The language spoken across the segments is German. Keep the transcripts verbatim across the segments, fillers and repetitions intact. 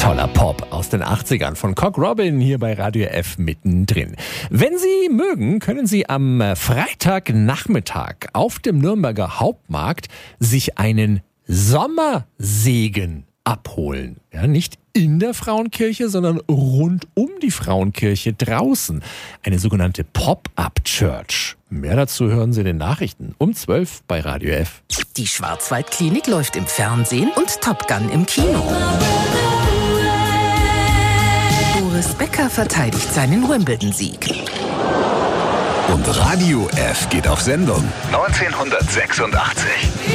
Toller Pop aus den achtzigern von Cock Robin hier bei Radio F mittendrin. Wenn Sie mögen, können Sie am Freitagnachmittag auf dem Nürnberger Hauptmarkt sich einen Sommersegen abholen. Ja, nicht in der Frauenkirche, sondern rund um die Frauenkirche draußen. Eine sogenannte Pop-Up-Church. Mehr dazu hören Sie in den Nachrichten um zwölf bei Radio F. Die Schwarzwaldklinik läuft im Fernsehen und Top Gun im Kino. Boris Becker verteidigt seinen Wimbledon-Sieg. Und Radio F geht auf Sendung neunzehnhundertsechsundachtzig.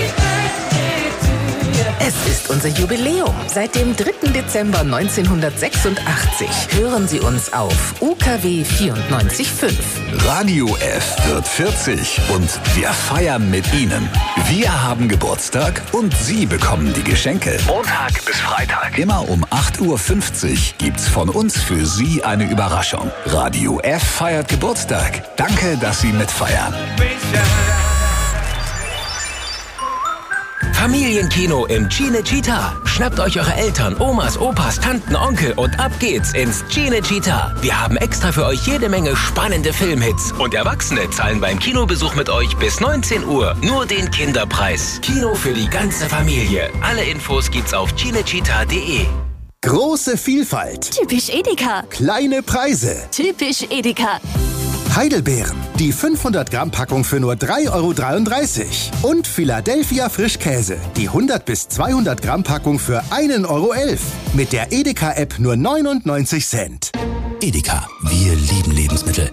Es ist unser Jubiläum. Seit dem dritten Dezember neunzehnhundertsechsundachtzig hören Sie uns auf U K W vierundneunzig Komma fünf. Radio F wird vierzig und wir feiern mit Ihnen. Wir haben Geburtstag und Sie bekommen die Geschenke. Montag bis Freitag. Immer um acht Uhr fünfzig gibt's von uns für Sie eine Überraschung. Radio F feiert Geburtstag. Danke, dass Sie mitfeiern. Familienkino im Cinecittà. Schnappt euch eure Eltern, Omas, Opas, Tanten, Onkel und ab geht's ins Cinecittà. Wir haben extra für euch jede Menge spannende Filmhits. Und Erwachsene zahlen beim Kinobesuch mit euch bis neunzehn Uhr nur den Kinderpreis. Kino für die ganze Familie. Alle Infos gibt's auf cinecittà punkt de. Große Vielfalt. Typisch Edeka. Kleine Preise. Typisch Edeka. Heidelbeeren. Die fünfhundert Gramm Packung für nur drei Euro dreiunddreißig. Und Philadelphia Frischkäse. Die hundert bis zweihundert Gramm Packung für ein Euro elf. Mit der Edeka-App nur neunundneunzig Cent. Edeka, wir lieben Lebensmittel.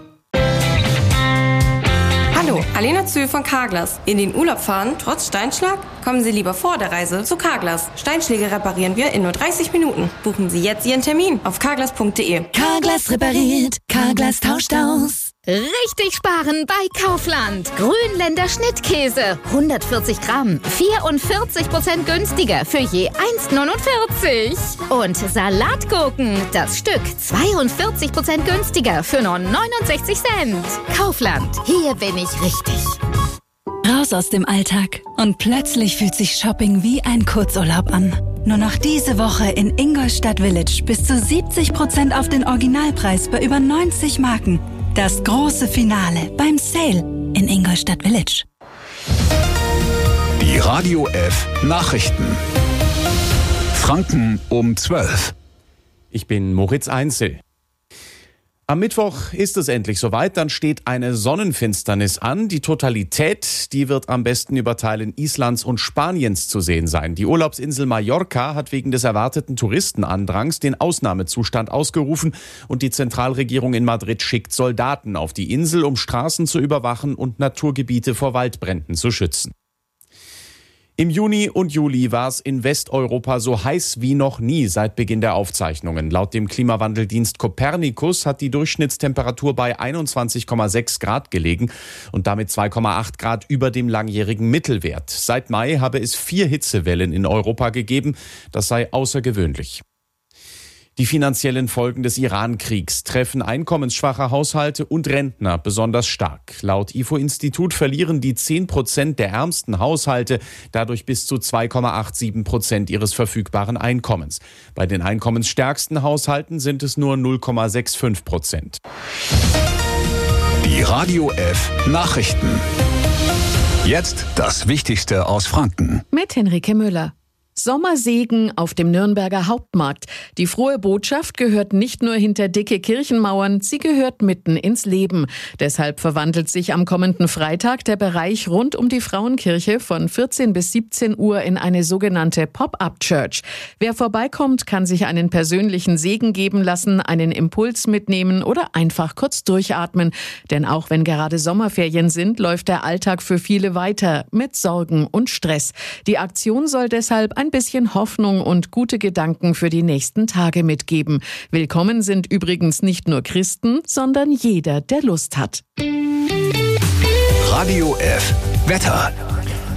Hallo, Alena Zühl von Carglass. In den Urlaub fahren, trotz Steinschlag? Kommen Sie lieber vor der Reise zu Carglass. Steinschläge reparieren wir in nur dreißig Minuten. Buchen Sie jetzt Ihren Termin auf carglass punkt de. Carglass repariert. Carglass tauscht aus. Richtig sparen bei Kaufland. Grünländer Schnittkäse. hundertvierzig Gramm. vierundvierzig Prozent günstiger für je eins Komma neunundvierzig. Und Salatgurken. Das Stück zweiundvierzig Prozent günstiger für nur neunundsechzig Cent. Kaufland. Hier bin ich richtig. Raus aus dem Alltag. Und plötzlich fühlt sich Shopping wie ein Kurzurlaub an. Nur noch diese Woche in Ingolstadt Village bis zu siebzig Prozent auf den Originalpreis bei über neunzig Marken. Das große Finale beim Sale in Ingolstadt Village. Die Radio F Nachrichten. Franken um zwölf. Ich bin Moritz Einzel. Am Mittwoch ist es endlich soweit, dann steht eine Sonnenfinsternis an. Die Totalität, die wird am besten über Teilen Islands und Spaniens zu sehen sein. Die Urlaubsinsel Mallorca hat wegen des erwarteten Touristenandrangs den Ausnahmezustand ausgerufen und die Zentralregierung in Madrid schickt Soldaten auf die Insel, um Straßen zu überwachen und Naturgebiete vor Waldbränden zu schützen. Im Juni und Juli war es in Westeuropa so heiß wie noch nie seit Beginn der Aufzeichnungen. Laut dem Klimawandeldienst Copernicus hat die Durchschnittstemperatur bei einundzwanzig Komma sechs Grad gelegen und damit zwei Komma acht Grad über dem langjährigen Mittelwert. Seit Mai habe es vier Hitzewellen in Europa gegeben. Das sei außergewöhnlich. Die finanziellen Folgen des Iran-Kriegs treffen einkommensschwache Haushalte und Rentner besonders stark. Laut I F O-Institut verlieren die zehn Prozent der ärmsten Haushalte dadurch bis zu zwei Komma siebenundachtzig Prozent ihres verfügbaren Einkommens. Bei den einkommensstärksten Haushalten sind es nur null Komma fünfundsechzig Prozent. Die Radio F Nachrichten. Jetzt das Wichtigste aus Franken. Mit Henrike Müller. Sommersegen auf dem Nürnberger Hauptmarkt. Die frohe Botschaft gehört nicht nur hinter dicke Kirchenmauern, sie gehört mitten ins Leben. Deshalb verwandelt sich am kommenden Freitag der Bereich rund um die Frauenkirche von vierzehn bis siebzehn Uhr in eine sogenannte Pop-Up-Church. Wer vorbeikommt, kann sich einen persönlichen Segen geben lassen, einen Impuls mitnehmen oder einfach kurz durchatmen. Denn auch wenn gerade Sommerferien sind, läuft der Alltag für viele weiter mit Sorgen und Stress. Die Aktion soll deshalb ein bisschen Hoffnung und gute Gedanken für die nächsten Tage mitgeben. Willkommen sind übrigens nicht nur Christen, sondern jeder, der Lust hat. Radio F Wetter.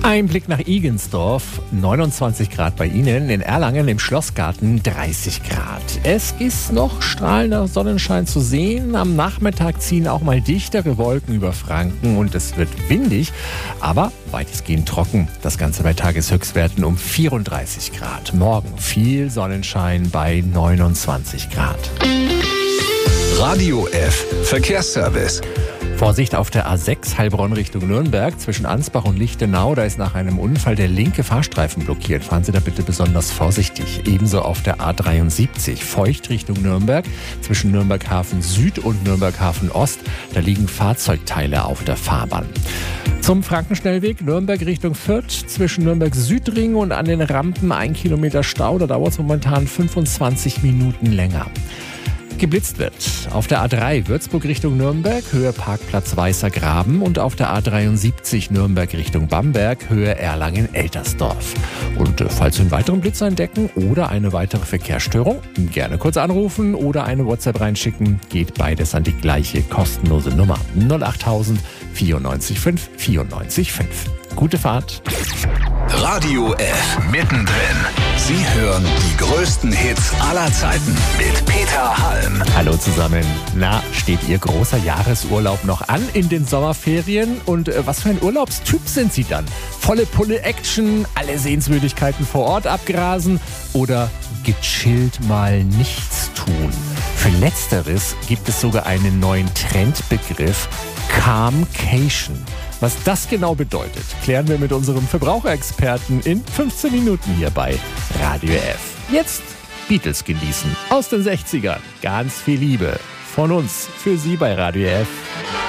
Ein Blick nach Igensdorf, neunundzwanzig Grad bei Ihnen, in Erlangen im Schlossgarten dreißig Grad. Es ist noch strahlender Sonnenschein zu sehen, am Nachmittag ziehen auch mal dichtere Wolken über Franken und es wird windig, aber weitestgehend trocken. Das Ganze bei Tageshöchstwerten um vierunddreißig Grad. Morgen viel Sonnenschein bei neunundzwanzig Grad. Radio F Verkehrsservice. Vorsicht auf der A sechs Heilbronn Richtung Nürnberg zwischen Ansbach und Lichtenau. Da ist nach einem Unfall der linke Fahrstreifen blockiert. Fahren Sie da bitte besonders vorsichtig. Ebenso auf der A dreiundsiebzig Feucht Richtung Nürnberg zwischen Nürnberg Hafen Süd und Nürnberg Hafen Ost. Da liegen Fahrzeugteile auf der Fahrbahn. Zum Frankenschnellweg Nürnberg Richtung Fürth zwischen Nürnberg Südring und an den Rampen ein Kilometer Stau. Da dauert es momentan fünfundzwanzig Minuten länger. Geblitzt wird auf der A drei Würzburg Richtung Nürnberg, Höhe Parkplatz Weißer Graben und auf der A dreiundsiebzig Nürnberg Richtung Bamberg, Höhe Erlangen-Eltersdorf. Und äh, falls Sie einen weiteren Blitz entdecken oder eine weitere Verkehrsstörung, gerne kurz anrufen oder eine WhatsApp reinschicken. Geht beides an die gleiche kostenlose Nummer null achttausend vierundneunzig fünf vierundneunzig fünf. Gute Fahrt. Radio F mittendrin. Sie hören die größten Hits aller Zeiten mit Peter Halm. Hallo zusammen. Na, steht Ihr großer Jahresurlaub noch an in den Sommerferien? Und äh, was für ein Urlaubstyp sind Sie dann? Volle Pulle Action, alle Sehenswürdigkeiten vor Ort abgrasen oder gechillt mal nichts tun? Für Letzteres gibt es sogar einen neuen Trendbegriff, Calmcation. Was das genau bedeutet, klären wir mit unserem Verbraucherexperten in fünfzehn Minuten hier bei Radio F. Jetzt Beatles genießen aus den sechzigern. Ganz viel Liebe von uns für Sie bei Radio F.